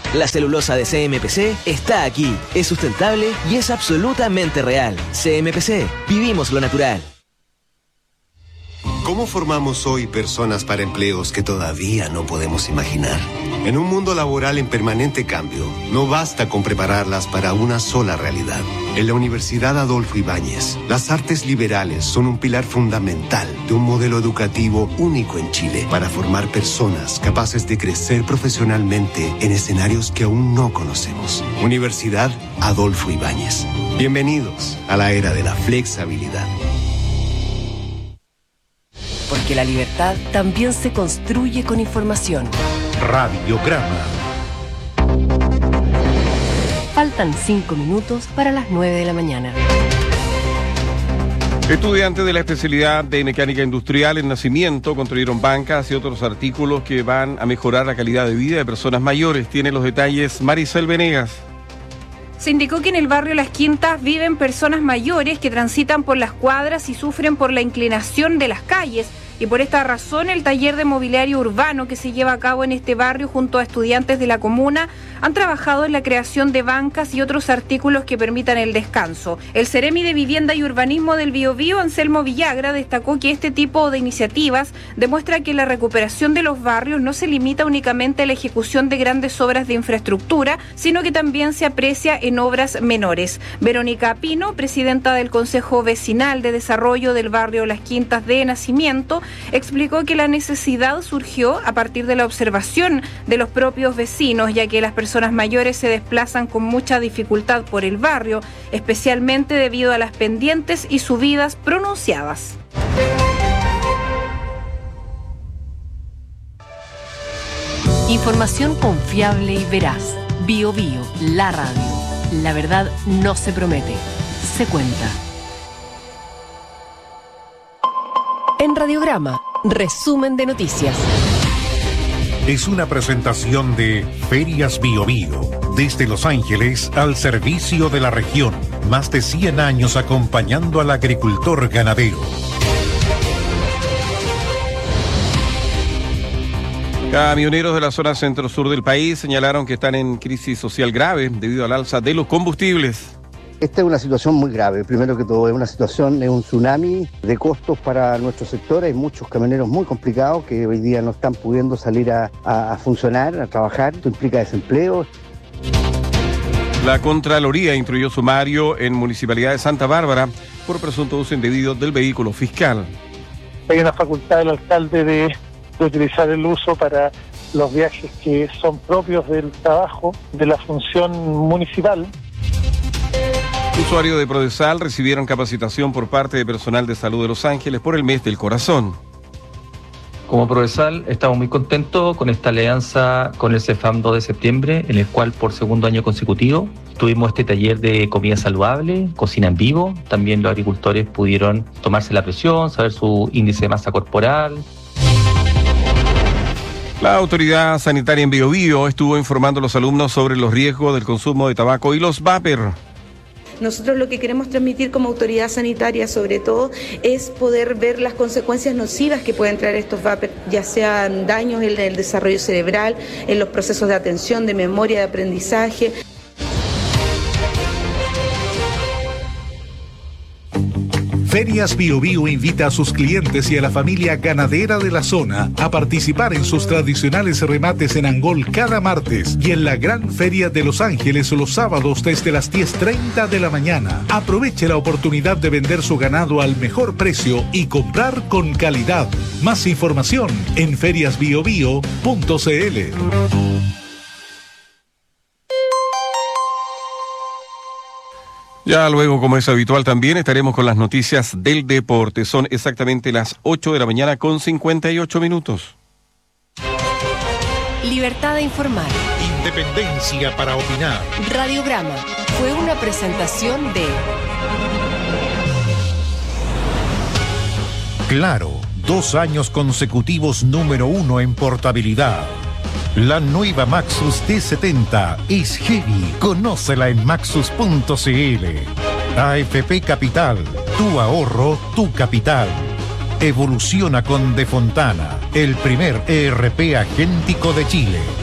La celulosa de CMPC está aquí, es sustentable y es absolutamente real. CMPC, vivimos lo natural. ¿Cómo formamos hoy personas para empleos que todavía no podemos imaginar? En un mundo laboral en permanente cambio, no basta con prepararlas para una sola realidad. En la Universidad Adolfo Ibáñez, las artes liberales son un pilar fundamental de un modelo educativo único en Chile para formar personas capaces de crecer profesionalmente en escenarios que aún no conocemos. Universidad Adolfo Ibáñez. Bienvenidos a la era de la flexibilidad. Porque la libertad también se construye con información. Radiograma. Faltan 5 minutos para las 9 de la mañana. Estudiantes de la especialidad de mecánica industrial en Nacimiento construyeron bancas y otros artículos que van a mejorar la calidad de vida de personas mayores. Tiene los detalles Maricel Venegas. Se indicó que en el barrio Las Quintas viven personas mayores que transitan por las cuadras y sufren por la inclinación de las calles. Y por esta razón, el taller de mobiliario urbano que se lleva a cabo en este barrio junto a estudiantes de la comuna han trabajado en la creación de bancas y otros artículos que permitan el descanso. El Ceremi de Vivienda y Urbanismo del Biobío, Anselmo Villagra, destacó que este tipo de iniciativas demuestra que la recuperación de los barrios no se limita únicamente a la ejecución de grandes obras de infraestructura, sino que también se aprecia en obras menores. Verónica Pino, presidenta del Consejo Vecinal de Desarrollo del barrio Las Quintas de Nacimiento, explicó que la necesidad surgió a partir de la observación de los propios vecinos, ya que las personas mayores se desplazan con mucha dificultad por el barrio, especialmente debido a las pendientes y subidas pronunciadas. Información confiable y veraz. Biobío, la radio. La verdad no se promete, se cuenta. En Radiograma, resumen de noticias. Es una presentación de Ferias Biobío. Desde Los Ángeles al servicio de la región. Más de 100 años acompañando al agricultor ganadero. Camioneros de la zona centro-sur del país señalaron que están en crisis social grave debido al alza de los combustibles. Esta es una situación muy grave. Primero que todo, es una situación, es un tsunami de costos para nuestro sector. Hay muchos camioneros muy complicados que hoy día no están pudiendo salir a funcionar, a trabajar. Esto implica desempleo. La Contraloría instruyó sumario en Municipalidad de Santa Bárbara por presunto uso indebido del vehículo fiscal. Hay una facultad del alcalde de utilizar el uso para los viajes que son propios del trabajo, de la función municipal. Usuarios de Prodesal recibieron capacitación por parte de personal de salud de Los Ángeles por el mes del corazón. Como Prodesal estamos muy contentos con esta alianza con el CEFAM 2 de septiembre, en el cual por segundo año consecutivo tuvimos este taller de comida saludable, cocina en vivo. También los agricultores pudieron tomarse la presión, saber su índice de masa corporal. La autoridad sanitaria en Biobío estuvo informando a los alumnos sobre los riesgos del consumo de tabaco y los vapor. Nosotros lo que queremos transmitir como autoridad sanitaria, sobre todo, es poder ver las consecuencias nocivas que pueden traer estos vapers, ya sean daños en el desarrollo cerebral, en los procesos de atención, de memoria, de aprendizaje. Ferias Biobío invita a sus clientes y a la familia ganadera de la zona a participar en sus tradicionales remates en Angol cada martes y en la Gran Feria de Los Ángeles los sábados desde las 10:30 de la mañana. Aproveche la oportunidad de vender su ganado al mejor precio y comprar con calidad. Más información en feriasbiobio.cl. Ya luego, como es habitual también, estaremos con las noticias del deporte. Son exactamente las 8 de la mañana con 58 minutos. Libertad de informar. Independencia para opinar. Radiograma fue una presentación de Claro, 2 años consecutivos número 1 en portabilidad. La nueva Maxus T70 es heavy. Conócela en maxus.cl. AFP Capital, tu ahorro, tu capital. Evoluciona con De Fontana, el primer ERP agéntico de Chile.